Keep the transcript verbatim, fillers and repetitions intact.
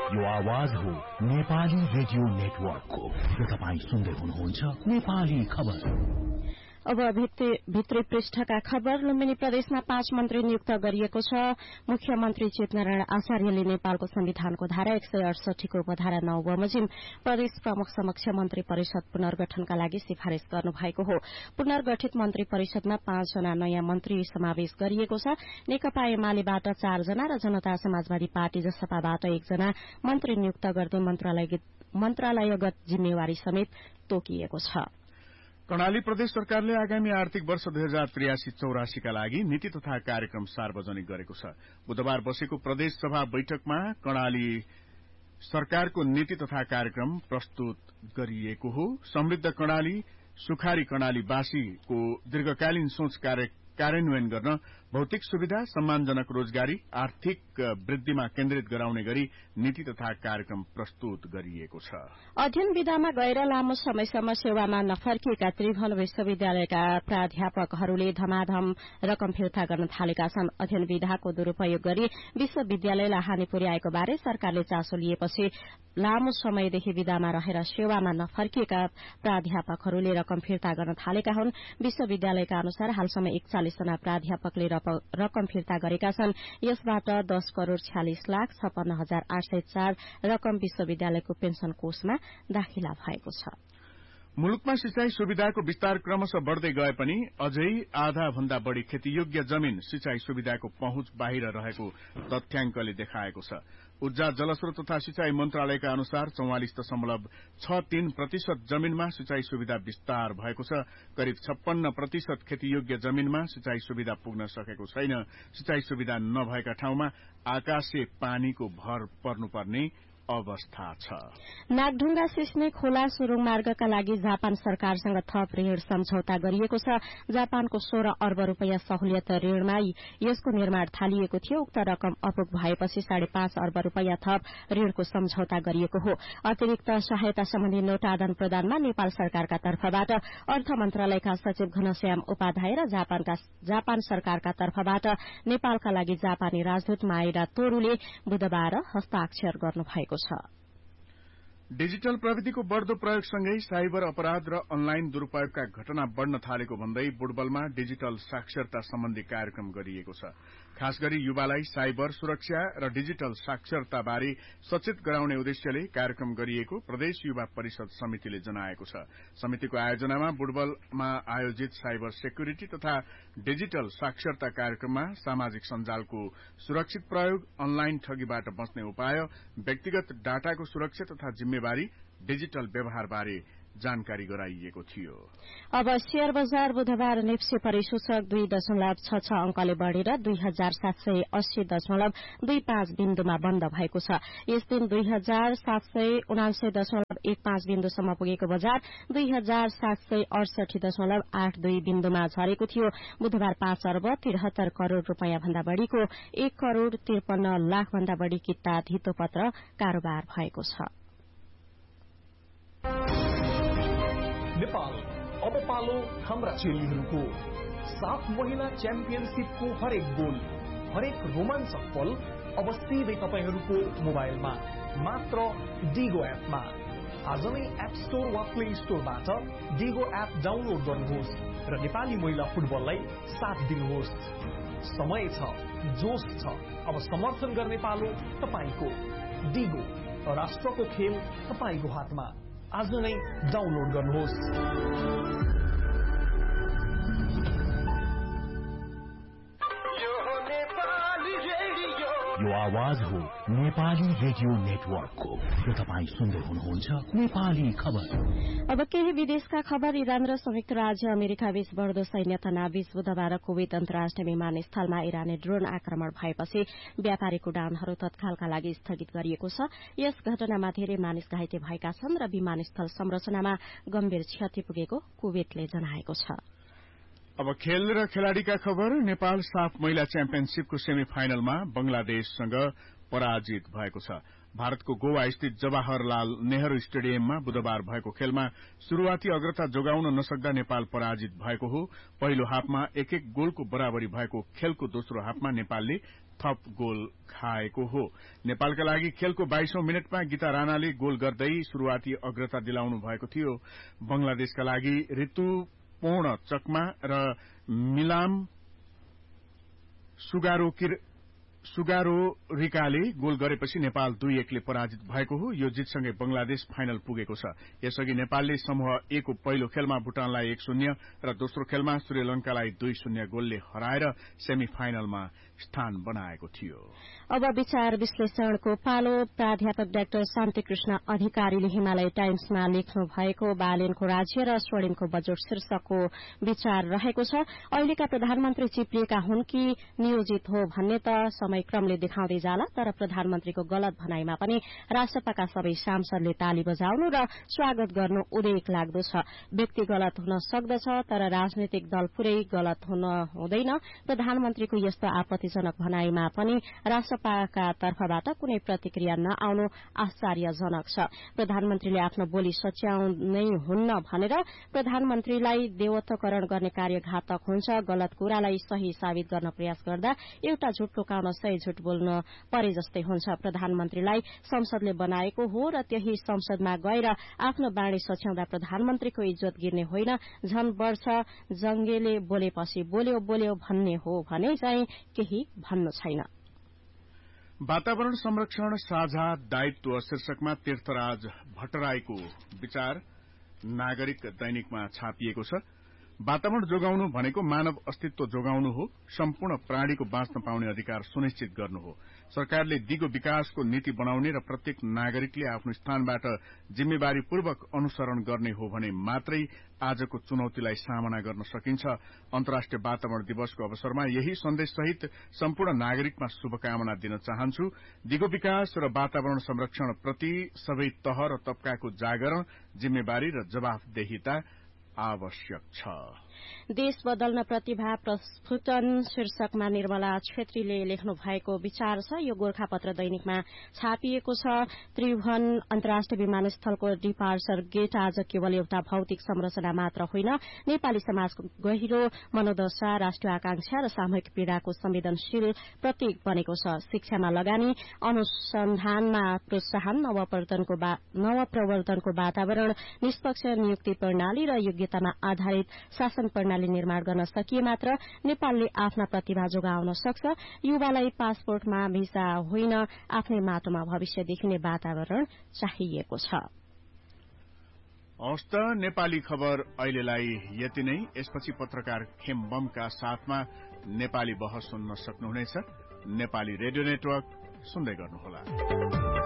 यो आवाज हो नेपाली रेडियो नेटवर्कको। यो तपाईँ सुन्दै हुनुहुन्छ नेपाली खबर। अब भित्री पृष्ठका खबर। लुम्बिनी प्रदेशमा पाँच मन्त्री नियुक्त गरिएको छ। मुख्यमन्त्री चितनारायण आचार्यले नेपालको संविधानको धारा एक सय अडसठी को उपधारा नौ बमोजिम प्रदेश प्रमुख समक्ष मन्त्री परिषद पुनर्गठनका लागि सिफारिश गर्नुभएको हो। पुनर्गठित मन्त्री परिषदमा पाँचजना नयाँ मन्त्री समावेश गरिएको छ। नेकपा एमालेबाट चारजना र जनता समाजवादी पार्टी जसपाबाट एकजना मन्त्री नियुक्त गर्दै मन्त्रालयगत जिम्मेवारी समेत तोकिएको छ। कर्णाली प्रदेश सरकारले आगामी आर्थिक वर्ष दुई हजार त्रियासी चौरासीका लागि नीति तथा कार्यक्रम सार्वजनिक गरेको छ। बुधबार बसेको प्रदेश सभा बैठकमा कर्णाली सरकारको नीति तथा कार्यक्रम प्रस्तुत गरिएको हो। समृद्ध कर्णाली सुखारी कर्णालीवासीको दीर्घकालीन सोच कार्यान्वयन गर्न भौतिक सुविधा, सम्मानजनक रोजगारी, आर्थिक वृद्धिमा केन्द्रित गराउने गरी नीति तथा कार्यक्रम प्रस्तुत गरिएको छ। अध्ययन विधामा गएर लामो समयसम्म सेवामा नफर्किएका त्रिभुवन विश्वविद्यालयका प्राध्यापकहरूले धमाधम रकम फिर्ता गर्न थालेका छन्। अध्ययन विधाको दुरूपयोग गरी विश्वविद्यालयलाई हानि पुर्याएको बारे सरकारले चासो लिएपछि लामो समयदेखि विधामा रहेर सेवामा नफर्किएका प्राध्यापकहरूले रकम फिर्ता गर्न थालेका हुन्। विश्वविद्यालयका अनुसार हालसम्म एकचालिस जना प्राध्यापकले रकम फिर्ता गरेका छन्। यसबाट दस करोड़ छ्यालिस लाख छप्पन्न हजार आठ सय चार रकम विश्वविद्यालयको पेन्सन कोषमा दाखिला भएको छ। मुलुकमा सिंचाई सुविधाको विस्तार क्रमशः बढ़दै गए पनि अझै आधा भन्दा बढ़ी खेतीयोग्य जमीन सिंचाई सुविधाको पहुँच बाहिर रहेको तथ्याङ्कले देखाएको छ। ऊर्जा, जलस्रोत तथा सिंचाई मन्त्रालयका अनुसार चौवालिस दशमलव छ तीन प्रतिशत जमीनमा सिंचाई सुविधा विस्तार भएको छ। करिब छप्पन्न प्रतिशत खेतीयोग्य जमीनमा सिंचाई सुविधा पुग्न सकेको छैन। सिंचाई सुविधा नभएका ठाउँमा आकाशे पानीको भर पर्नुपर्ने अवस्था छ। नागढुङ्गा सिस्ने खोला सुरुङ मार्गका लागि जापान सरकारसँग थप ऋण सम्झौता गरिएको छ। जापानको सोह्र अर्ब रूपियाँ सहुलियत ऋणमा यसको निर्माण थालिएको थियो। उक्त रकम अपुग भएपछि साढे पाँच अर्ब रूपियाँ थप ऋणको सम्झौता गरिएको हो। अतिरिक्त सहायता सम्बन्धी नोट आदान प्रदानमा नेपाल सरकारका तर्फबाट अर्थ मन्त्रालयका सचिव घनश्याम उपाध्याय र जापान सरकारका तर्फबाट नेपालका लागि जापानी राजदूत माइरा तोरूले बुधबार हस्ताक्षर गर्नुभएको छ। डिजिटल प्रविधिको बढ़दो प्रयोगसँगै साइबर अपराध र अनलाइन दुरूपयोगका घटना बढ़न थालेको भन्दै बुटबलमा डिजिटल साक्षरता सम्बन्धी कार्यक्रम गरिएको छ। खास गरी युवालाई साइबर सुरक्षा र डिजिटल साक्षरता बारे सचेत गराउने उद्देश्यले कार्यक्रम गरिएको प्रदेश युवा परिषद समितिले जनाएको छ। समितिको आयोजनामा बुटबलमा आयोजित साइबर सेक्युरिटी तथा डिजिटल साक्षरता कार्यक्रममा सामाजिक सञ्जालको सुरक्षित प्रयोग, अनलाइन ठगीबाट बच्ने उपाय, व्यक्तिगत डाटाको सुरक्षा तथा जिम्मेवारी, डिजिटल व्यवहार बारे जानकारी गराइएको थियो। अब शेयर बजार बुधबार नेप्से परिसूचक दुई दशमलव छ छ अंकले बढ़ेर दुई हजार सात सय अस्सी दशमलव दुई पाँच बिन्दुमा बन्द भएको छ। यस दिन दुई हजार सात सय उनासय दशमलव एक पाँच बिन्दुसम्म पुगेको बजार दुई हजार सात सय अडसठी दशमलव आठ दुई बिन्दुमा झरेको थियो। बुधबार पाँच अर्ब तिरहत्तर करोड़ रूपियाँ भन्दा बढ़ीको एक करोड़ त्रिपन्न लाख भन्दा बढ़ी किता धितोपत्र कारोबार भएको छ। नेपाल अब पालो हाम्रा चेलीहरूको। सात महिना च्याम्पियनशिपको हरेक गोल, हरेक रोमाञ्चक पल अब सिधै तपाईहरूको मोबाइलमा मात्र डिगो एपमा। आज नै एप स्टोर वा प्ले स्टोरबाट डिगो एप डाउनलोड गर्नुहोस् र नेपाली महिला फुटबललाई साथ दिनुहोस्। समय छ, जोश छ, अब समर्थन गर्ने पालो तपाईको। डिगो, राष्ट्रको खेल तपाईको हातमा। आज नै डाउनलोड गर्नुहोस्। यो आवाज हो नेपाली रेडियो नेटवर्कको। यो तपाईँ सुन्दै हुनुहुन्छ नेपाली खबर। अब केही विदेशका खबर। इरान र संयुक्त राज्य अमेरिका बीच बढ़दो सैन्य तनावबीच बुधबार कुवेत अन्तर्राष्ट्रिय विमानस्थलमा इरानी ड्रोन आक्रमण भएपछि व्यापारिक उडानहरू तत्कालका लागि स्थगित गरिएको छ। यस घटनामा धेरै मानिस घाइते भएका छन् र विमानस्थल संरचनामा गम्भीर क्षति पुगेको कुवेतले जनाएको छ। अब खेल र खेलाड़ीका खबर। नेपाल साफ महिला च्याम्पियनशीपको सेमी फाइनलमा बंगलादेशसँग पराजित भएको छ। भारतको गोवा स्थित जवाहरलाल नेहरू स्टेडियममा बुधबार भएको खेलमा शुरूआती अग्रता जोगाउन नसक्दा नेपाल पराजित भएको हो। पहिलो हाफमा एक एक गोलको बराबरी भएको खेलको दोस्रो हाफमा नेपालले थप गोल खाएको हो। नेपालका लागि खेलको बाइसौं मिनटमा गीता राणाले गोल गर्दै शुरूआती अग्रता दिलाउनु भएको थियो। बंगलादेशका लागि ऋतुपूर्ण चकमा र मिलाम सुगारोरिकाले गोल गरेपछि नेपाल दुई एकले पराजित भएको हो। यो जितसँगै बंगलादेश फाइनल पुगेको छ। यसअघि नेपालले समूह ए को पहिलो खेलमा भूटानलाई एक शून्य र दोस्रो खेलमा श्रीलंकालाई दुई शून्य गोलले हराएर सेमी फाइनलमा स्थान बनाएको थियो। अब विचार विश्लेषणको पालो। प्राध्यापक डाक्टर शान्तिकृष्ण अधिकारीले हिमालय टाइम्समा लेख्नु भएको बालेनको राज्य र स्वर्णिमको बजेट शीर्षकको विचार रहेको छ। अहिलेका प्रधानमन्त्री चिप्लिएका हुन् कि नियोजित हो भन्ने त समयक्रमले देखाउँदै जाला, तर प्रधानमन्त्रीको गलत भनाइमा पनि राष्ट्रपाका सबै सांसदले ताली बजाउनु र स्वागत गर्नु उदेक लाग्दो छ। व्यक्ति गलत हुन सक्दछ, तर राजनैतिक दल पुरै गलत हुन हुँदैन। प्रधानमन्त्रीको यस्तो आपत्तिजनक भनाइमा पनि राष्ट्रपाका तर्फबाट कुनै प्रतिक्रिया नआउनु आश्चर्यजनक छ। प्रधानमन्त्रीले आफ्नो बोली सच्याउनै हुन्न भनेर प्रधानमन्त्रीलाई देवत्वकरण गर्ने कार्य घातक हुन्छ। गलत कुरालाई सही साबित गर्न प्रयास गर्दा एउटा झुट लुकाउन सय झुट बोल्न परे जस्तै हुन्छ। प्रधानमन्त्रीलाई संसदले बनाएको हो र त्यही संसदमा गएर आफ्नो बाणी सच्याउँदा प्रधानमन्त्रीको इज्जत गिर्ने होइन, झन बढ्छ जंगेले बोलेपछि बोल्यो बोल्यो भन्ने हो भने चाहिँ केही भन्नु छैन। वातावरण संरक्षण साझा दायित्व शीर्षकमा तीर्थराज भट्टराईको विचार नागरिक दैनिकमा छापिएको छ। वातावरण जोगाउनु भनेको मानव अस्तित्व जोगाउनु हो, सम्पूर्ण प्राणीको बाँच्न पाउने अधिकार सुनिश्चित गर्नु हो। सरकारले दिगो विकासको नीति बनाउने र प्रत्येक नागरिकले आफ्नो स्थानबाट जिम्मेवारीपूर्वक अनुसरण गर्ने हो भने मात्रै आजको चुनौतीलाई सामना गर्न सकिन्छ। अन्तर्राष्ट्रिय वातावरण दिवसको अवसरमा यही सन्देश सहित सम्पूर्ण नागरिकमा शुभकामना दिन चाहन्छु। दिगो विकास र वातावरण संरक्षण प्रति सबै तह र तबकाको जागरण, जिम्मेवारी र जवाफदेहिता आवश्यक छ। देश बदल्न प्रतिभा प्रस्फुटन शीर्षकमा निर्मला छेत्रीले लेख्नु भएको विचार छ। यो गोरखापत्र दैनिकमा छापिएको छ। त्रिभुवन अन्तर्राष्ट्रिय विमानस्थलको डिपार्चर गेट आज केवल एउटा भौतिक संरचना मात्र होइन, नेपाली समाजको गहिरो मनोदशा, राष्ट्रिय आकांक्षा र सामूहिक पीड़ाको संवेदनशील प्रतीक बनेको छ। शिक्षामा लगानी, अनुसन्धानमा प्रोत्साहन, नवप्रवर्तनको नवप्रवर्तनको वातावरण, निष्पक्ष नियुक्ति प्रणाली र योग्यतामा आधारित शासन प्रणाली निर्माण गर्न सकिए मात्र नेपालले आफ्ना प्रतिभा जोगाउन सक्छ। युवालाई पासपोर्टमा भिसा होइन, आफ्नै माटोमा भविष्य देखिने वातावरण चाहिएको छ। हस्त नेपाली खबर अहिलेलाई यति नै। यसपछि पत्रकार खेमबमका साथमा नेपाली बहस सुन्न सक्नुहुनेछ। नेपाली रेडियो नेटवर्क सुन्दै गर्नुहोला।